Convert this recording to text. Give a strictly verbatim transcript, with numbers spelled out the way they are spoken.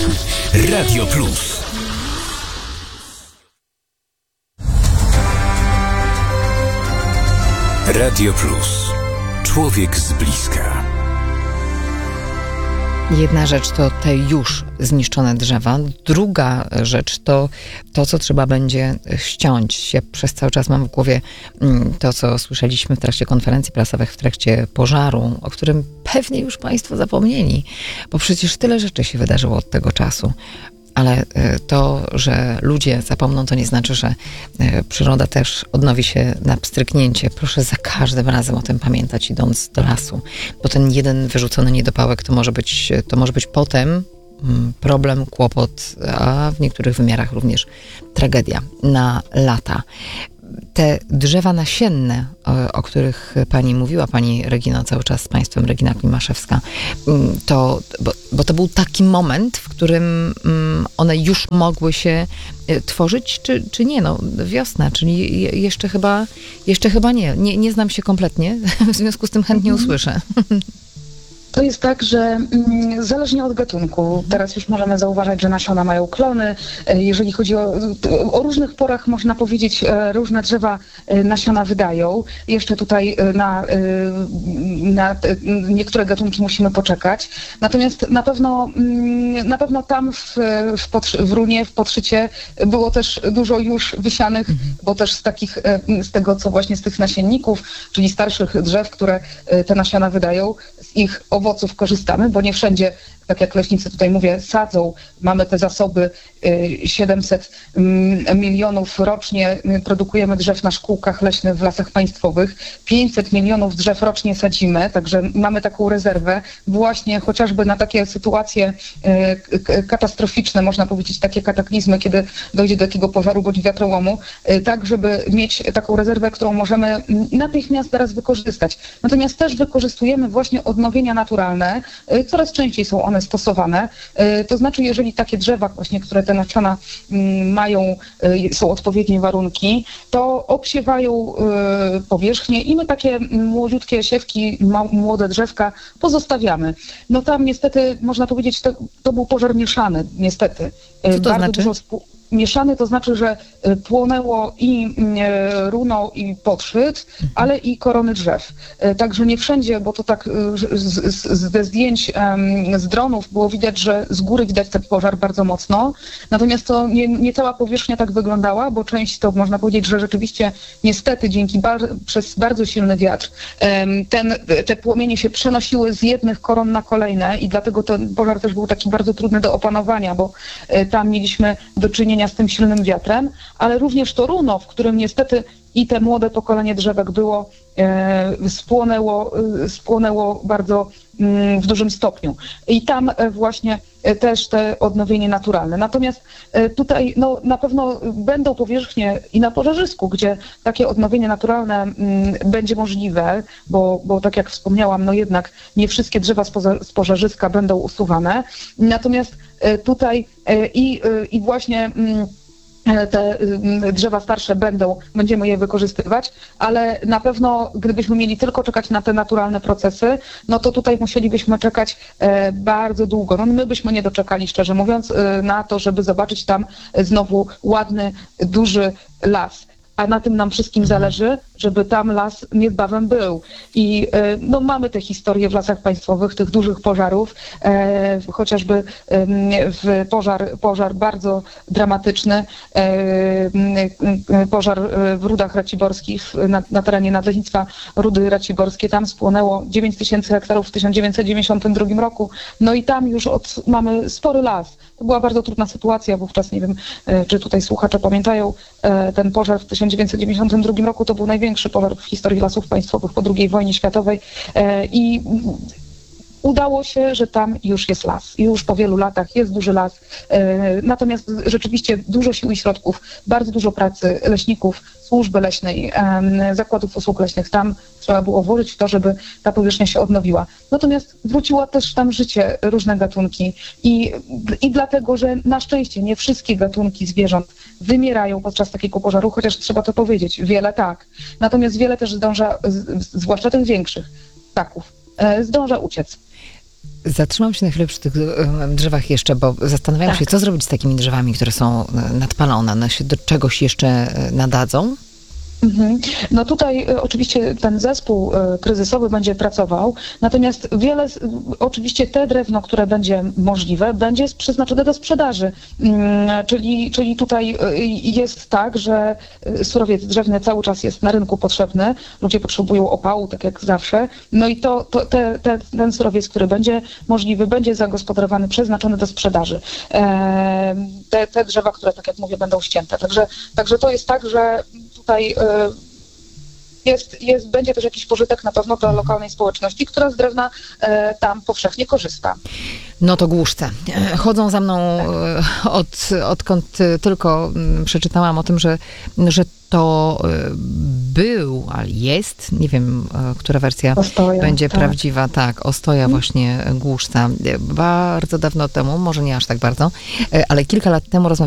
Radio Plus. Radio Plus. Człowiek z bliska. Jedna rzecz to te już zniszczone drzewa. Druga rzecz to to, co trzeba będzie ściąć. Ja przez cały czas mam w głowie to, co słyszeliśmy w trakcie konferencji prasowych, w trakcie pożaru, o którym pewnie już Państwo zapomnieli, bo przecież tyle rzeczy się wydarzyło od tego czasu. Ale to, że ludzie zapomną, to nie znaczy, że przyroda też odnowi się na pstryknięcie. Proszę za każdym razem o tym pamiętać, idąc do lasu. Bo ten jeden wyrzucony niedopałek to może być, to może być potem problem, kłopot, a w niektórych wymiarach również tragedia na lata. Te drzewa nasienne, o, o których pani mówiła, pani Regino, cały czas z państwem, Regina Klimaszewska, to, bo, bo to był taki moment, w którym one już mogły się tworzyć, czy, czy nie? No, wiosna, czyli jeszcze chyba, jeszcze chyba nie. nie. Nie znam się kompletnie, w związku z tym chętnie mhm. usłyszę. To jest tak, że mm, zależnie od gatunku, teraz już możemy zauważać, że nasiona mają klony. Jeżeli chodzi o, o różnych porach, można powiedzieć, różne drzewa nasiona wydają. Jeszcze tutaj na, na niektóre gatunki musimy poczekać. Natomiast na pewno, na pewno tam w, w, podszy- w runie, w podszycie było też dużo już wysianych, mhm. bo też z takich, z tego co właśnie z tych nasienników, czyli starszych drzew, które te nasiona wydają, z ich owoców korzystamy, bo nie wszędzie, tak jak leśnicy tutaj mówię, sadzą. Mamy te zasoby siedemset milionów rocznie, produkujemy drzew na szkółkach leśnych w lasach państwowych. pięćset milionów drzew rocznie sadzimy, także mamy taką rezerwę właśnie chociażby na takie sytuacje katastroficzne, można powiedzieć takie kataklizmy, kiedy dojdzie do takiego pożaru bądź wiatrołomu, tak żeby mieć taką rezerwę, którą możemy natychmiast teraz wykorzystać. Natomiast też wykorzystujemy właśnie odnowienia naturalne, coraz częściej są one stosowane, to znaczy jeżeli takie drzewa właśnie, które te nasiona mają, są odpowiednie warunki, to obsiewają powierzchnię i my takie młodziutkie siewki, młode drzewka pozostawiamy. No tam niestety można powiedzieć, to, to był pożar mieszany, niestety. Co to Bardzo znaczy? Dużo spu- Mieszany to znaczy, że płonęło i runo i podszyt, ale i korony drzew. Także nie wszędzie, bo to tak z, z, ze zdjęć z dronów było widać, że z góry widać ten pożar bardzo mocno. Natomiast to nie, nie cała powierzchnia tak wyglądała, bo część to można powiedzieć, że rzeczywiście niestety dzięki bar- przez bardzo silny wiatr ten, te płomienie się przenosiły z jednych koron na kolejne i dlatego ten pożar też był taki bardzo trudny do opanowania, bo tam mieliśmy do czynienia z tym silnym wiatrem, ale również to runo, w którym niestety i te młode pokolenie drzewek było, e, spłonęło, e, spłonęło bardzo m, w dużym stopniu. I tam e, właśnie e, też te odnowienie naturalne. Natomiast e, tutaj no, na pewno będą powierzchnie i na pożarzysku, gdzie takie odnowienie naturalne m, będzie możliwe, bo, bo tak jak wspomniałam, no jednak nie wszystkie drzewa z, poza, z pożarzyska będą usuwane. Natomiast e, tutaj e, i, e, i właśnie m, te drzewa starsze będą, będziemy je wykorzystywać, ale na pewno gdybyśmy mieli tylko czekać na te naturalne procesy, no to tutaj musielibyśmy czekać e, bardzo długo. No my byśmy nie doczekali, szczerze mówiąc, e, na to, żeby zobaczyć tam znowu ładny, duży las. A na tym nam wszystkim zależy, żeby tam las niedbawem był. I e, no, mamy te historie w lasach państwowych, tych dużych pożarów, e, chociażby e, w pożar, pożar bardzo dramatyczny, e, pożar w Rudach Raciborskich, na, na terenie Nadleśnictwa Rudy Raciborskie. Tam spłonęło dziewięć tysięcy hektarów w tysiąc dziewięćset dziewięćdziesiątym drugim roku. No i tam już od, mamy spory las. To była bardzo trudna sytuacja wówczas, nie wiem, e, czy tutaj słuchacze pamiętają, e, ten pożar w tysiąc dziewięćset dziewięćdziesiątym drugim roku to był największy pożar w historii lasów państwowych po drugiej wojnie światowej i udało się, że tam już jest las. Już po wielu latach jest duży las. Natomiast rzeczywiście dużo sił i środków, bardzo dużo pracy leśników, służby leśnej, zakładów usług leśnych tam trzeba było włożyć w to, żeby ta powierzchnia się odnowiła. Natomiast wróciło też tam życie, różne gatunki i, i dlatego, że na szczęście nie wszystkie gatunki zwierząt wymierają podczas takiego pożaru, chociaż trzeba to powiedzieć, wiele tak. Natomiast wiele też zdąża, z, zwłaszcza tych większych ptaków, zdąża uciec. Zatrzymam się na chwilę przy tych e, drzewach jeszcze, bo zastanawiam Tak. się, co zrobić z takimi drzewami, które są e, nadpalone. One się do czegoś jeszcze e, nadadzą? Mhm. No tutaj y, oczywiście ten zespół y, kryzysowy będzie pracował, natomiast wiele, z- oczywiście te drewno, które będzie możliwe, będzie przeznaczone do sprzedaży. Mm, Czyli, czyli tutaj y, jest tak, że y, surowiec drzewny cały czas jest na rynku potrzebny, ludzie potrzebują opału, tak jak zawsze, no i to, to te, te, ten surowiec, który będzie możliwy, będzie zagospodarowany, przeznaczony do sprzedaży. Em, Te, te drzewa, które, tak jak mówię, będą ścięte. Także, także to jest tak, że tutaj y, jest, jest, będzie też jakiś pożytek na pewno dla lokalnej społeczności, która z drewna e, tam powszechnie korzysta. No to głuszce. E, Chodzą za mną e, od, odkąd e, tylko mm, przeczytałam o tym, że, że to e, był, ale jest, nie wiem, e, która wersja Ostoja, będzie tak. prawdziwa, tak, ostoja właśnie głuszca. E, Bardzo dawno temu, może nie aż tak bardzo, e, ale kilka lat temu rozmawiałam